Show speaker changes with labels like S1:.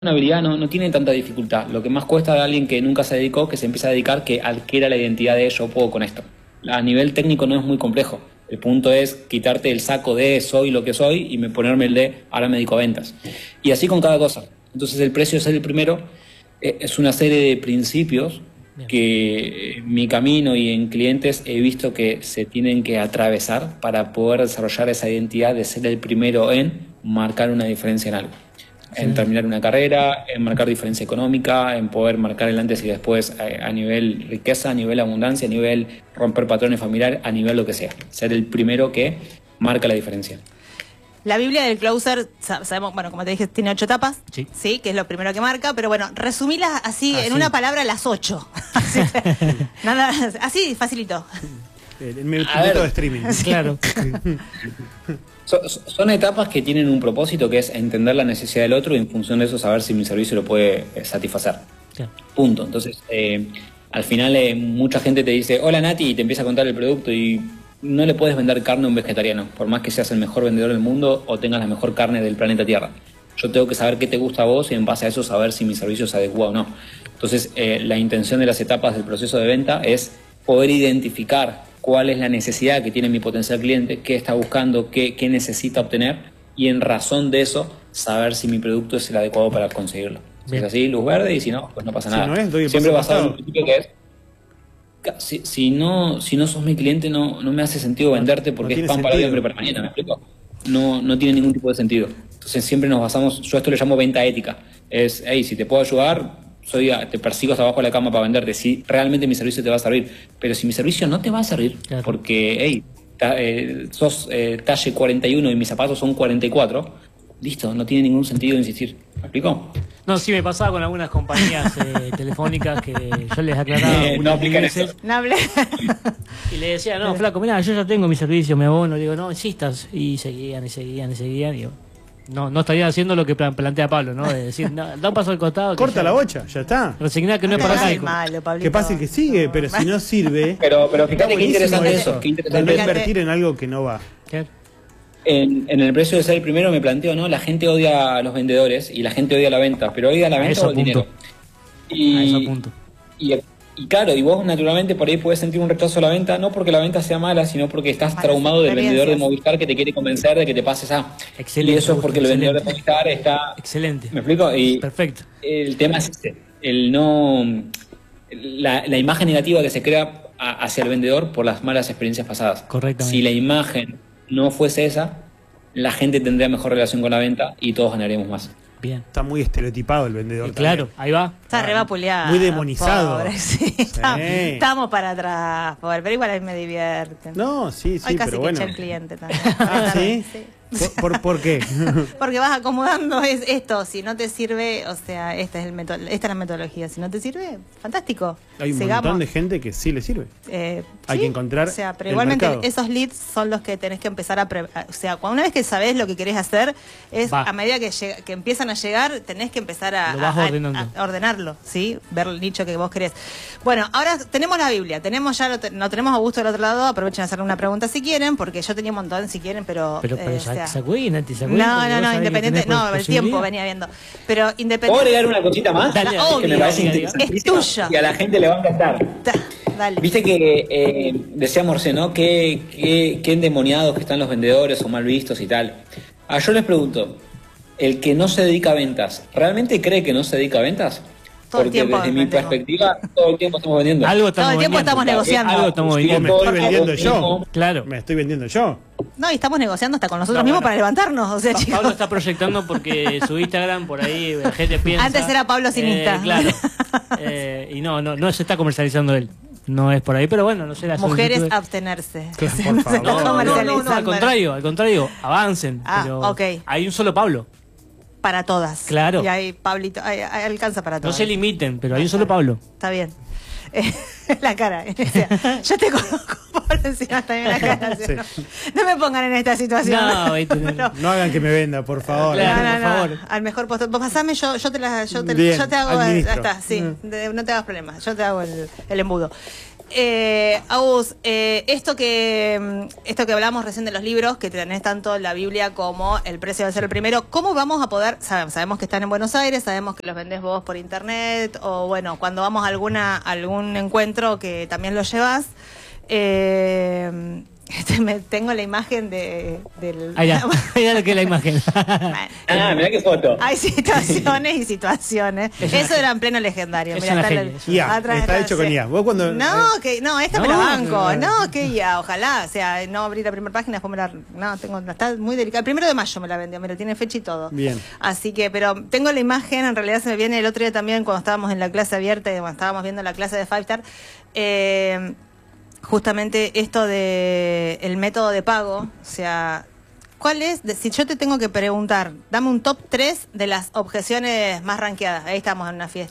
S1: una habilidad no tiene tanta dificultad. Lo que más cuesta de alguien que nunca se dedicó, que se empieza a dedicar, que adquiera la identidad de yo puedo con esto. A nivel técnico no es muy complejo. El punto es quitarte el saco de soy lo que soy y ponerme el de ahora me dedico a ventas. Y así con cada cosa. Entonces el precio de ser el primero es una serie de principios que en mi camino y en clientes he visto que se tienen que atravesar para poder desarrollar esa identidad de ser el primero en marcar una diferencia en algo. En terminar una carrera, en marcar diferencia económica, en poder marcar el antes y después a nivel riqueza, a nivel abundancia, a nivel romper patrones familiares, a nivel lo que sea. Ser el primero que marca la diferencia.
S2: La Biblia del Closer, sabemos, bueno, como te dije, tiene 8 etapas, sí, que es lo primero que marca, pero bueno, resumilas así en una palabra las 8. Así, facilito.
S3: El método de streaming.
S4: Claro.
S1: Son etapas que tienen un propósito, que es entender la necesidad del otro y en función de eso saber si mi servicio lo puede satisfacer. Punto. Entonces, al final mucha gente te dice, hola Nati, y te empieza a contar el producto y no le puedes vender carne a un vegetariano, por más que seas el mejor vendedor del mundo o tengas la mejor carne del planeta Tierra. Yo tengo que saber qué te gusta a vos y en base a eso saber si mi servicio se adecua o no. Entonces, la intención de las etapas del proceso de venta es poder identificar cuál es la necesidad que tiene mi potencial cliente, qué está buscando, qué necesita obtener y en razón de eso saber si mi producto es el adecuado para conseguirlo. Si es así, luz verde, y si no, pues no pasa nada.
S3: No es,
S1: siempre basado en un principio que es si no sos mi cliente no me hace sentido venderte porque es pan para hoy y hambre para mañana, ¿me explico? No tiene ningún tipo de sentido. Entonces siempre nos basamos, yo esto le llamo venta ética. Es, hey, si te puedo ayudar, te persigo hasta abajo de la cama para venderte, si realmente mi servicio te va a servir. Pero si mi servicio no te va a servir, porque hey, sos talle 41 y mis zapatos son 44, listo, no tiene ningún sentido insistir. ¿Me explico?
S4: No, sí me pasaba con algunas compañías telefónicas que yo les aclaraba
S1: no aplican eso.
S4: Y le decía, no, flaco, mirá, yo ya tengo mi servicio, me abono. Le digo, no, insistas. Y seguían. Y no estarían haciendo lo que plantea Pablo, ¿no? De decir, no, da un paso al costado.
S3: Corta la bocha, ya está.
S4: Resignar que no es para acá.
S3: Que pase el que sigue, pero si no sirve.
S1: Pero fíjate qué interesante eso. Qué interesante
S3: invertir en algo que no va.
S4: ¿Qué?
S1: En el precio de ser el primero me planteo, ¿no? La gente odia a los vendedores y la gente odia la venta, pero odia la venta o el dinero. Y claro, y vos naturalmente por ahí puedes sentir un rechazo a la venta, no porque la venta sea mala, sino porque estás traumado del vendedor de Movistar que te quiere convencer de que te pases a...
S4: Excelente.
S1: Y eso es porque el vendedor de Movistar está...
S4: Excelente.
S1: ¿Me explico? Y
S4: perfecto.
S1: El tema es la imagen negativa que se crea hacia el vendedor por las malas experiencias pasadas.
S4: Correctamente.
S1: Si la imagen no fuese esa, la gente tendría mejor relación con la venta y todos ganaríamos más.
S4: Bien.
S3: Está muy estereotipado el vendedor.
S4: Claro, ahí va.
S2: Está re vapuleado.
S3: Muy demonizado.
S2: Pobre, sí. Estamos para atrás, pobre, pero igual a mí me divierten.
S3: No, sí,
S2: Hoy casi
S3: pero bueno.
S2: eché el cliente también.
S3: ¿Sí?
S2: Sí.
S3: ¿Por qué?
S2: Porque vas acomodando esto, si no te sirve, o sea, esta es la metodología, si no te sirve, fantástico.
S3: Hay un montón de gente que sí le sirve. Hay que encontrar
S2: o sea, pero
S3: el
S2: igualmente
S3: mercado.
S2: Esos leads son los que tenés que empezar o sea, una vez que sabés lo que querés hacer, a medida que empiezan a llegar, tenés que empezar a ordenarlo, ¿sí? Ver el nicho que vos querés. Bueno, ahora tenemos la Biblia, no tenemos a gusto del otro lado, aprovechen a hacer una pregunta si quieren, porque yo tenía un montón si quieren, pero
S4: sacudí, Nati,
S2: no, independiente, no, el tiempo venía viendo. Pero independiente.
S1: ¿Puedo agregar una cosita más?
S2: Dale,
S1: que me parece interesante.
S2: Es tuyo.
S1: Y a la gente le va a encantar.
S2: Dale.
S1: Viste que decía Morse, ¿no? Qué endemoniados que están los vendedores o mal vistos y tal. Yo les pregunto, el que no se dedica a ventas, ¿realmente cree que no se dedica a ventas? Porque desde mi perspectiva, todo el tiempo estamos vendiendo.
S2: Todo el tiempo estamos negociando.
S4: Algo estamos vendiendo.
S3: Me estoy vendiendo yo.
S4: Claro.
S3: Me estoy vendiendo yo.
S2: No, y estamos negociando hasta con nosotros mismos para levantarnos. O sea, chicos.
S4: Pablo está proyectando porque su Instagram, por ahí, la gente piensa...
S2: Antes era Pablo sin Insta.
S4: Claro. Y no se está comercializando él. No es por ahí, pero bueno, no sé.
S2: Mujeres, abstenerse.
S3: Claro, por favor.
S4: No, al contrario, avancen. Pero hay un solo Pablo.
S2: Para todas.
S4: Claro.
S2: Y ahí Pablito, ahí alcanza para todas.
S4: No se limiten, pero hay un solo Pablo.
S2: Está bien. La cara. O sea, yo te conozco por encima también la cara. Sí. No me pongan en esta situación.
S3: No hagan que me venda, por favor.
S4: Claro, por favor.
S2: Al mejor postor. Vos pasame, yo te hago.
S3: Bien,
S2: Ya está, sí. No te hagas problemas. Yo te hago el embudo. Agus, esto que hablamos recién de los libros, que tenés tanto la Biblia como El precio de ser el primero, ¿cómo vamos a poder? Sabemos que están en Buenos Aires, sabemos que los vendés vos por internet, o bueno, cuando vamos a algún encuentro que también lo llevas. Tengo la imagen del...
S4: Allá, lo que es la imagen.
S1: Mirá qué foto.
S2: Hay situaciones y situaciones. Eso era en pleno legendario.
S3: Mirá, está hecho con IA. ¿Vos cuando,
S2: esta me la banco. Que IA, ojalá. O sea, no abrí la primera página, después me la... está muy delicada. El 1 de mayo me la vendió, mira, tiene fecha y todo.
S3: Bien.
S2: Así que, pero tengo la imagen, en realidad se me viene el otro día también cuando estábamos en la clase abierta y cuando estábamos viendo la clase de Five Star. Justamente esto de el método de pago, o sea, ¿cuál es? Si yo te tengo que preguntar, dame un top 3 de las objeciones más rankeadas. Ahí estamos en una fiesta.